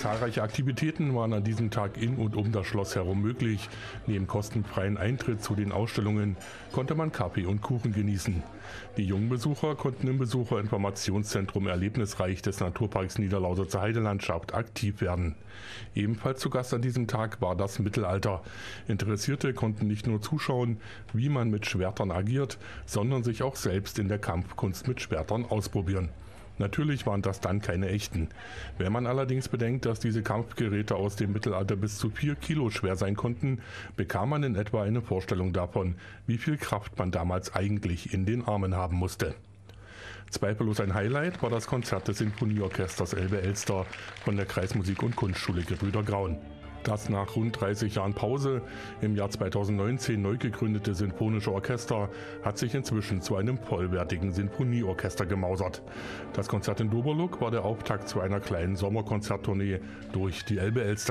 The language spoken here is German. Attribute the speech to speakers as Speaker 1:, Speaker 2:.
Speaker 1: Zahlreiche Aktivitäten waren an diesem Tag in und um das Schloss herum möglich. Neben kostenfreien Eintritt zu den Ausstellungen konnte man Kaffee und Kuchen genießen. Die jungen Besucher konnten im Besucherinformationszentrum Erlebnisreich des Naturparks Niederlausitzer Heidelandschaft aktiv werden. Ebenfalls zu Gast an diesem Tag war das Mittelalter. Interessierte konnten nicht nur zuschauen, wie man mit Schwertern agiert, sondern sich auch selbst in der Kampfkunst mit Schwertern ausprobieren. Natürlich waren das dann keine echten. Wenn man allerdings bedenkt, dass diese Kampfgeräte aus dem Mittelalter bis zu 4 Kilo schwer sein konnten, bekam man in etwa eine Vorstellung davon, wie viel Kraft man damals eigentlich in den Armen haben musste. Zweifellos ein Highlight war das Konzert des Sinfonieorchesters Elbe-Elster von der Kreismusik- und Kunstschule Gebrüder Graun. Das nach rund 30 Jahren Pause im Jahr 2019 neu gegründete Sinfonische Orchester hat sich inzwischen zu einem vollwertigen Sinfonieorchester gemausert. Das Konzert in Doberlug war der Auftakt zu einer kleinen Sommerkonzerttournee durch die Elbe-Elster.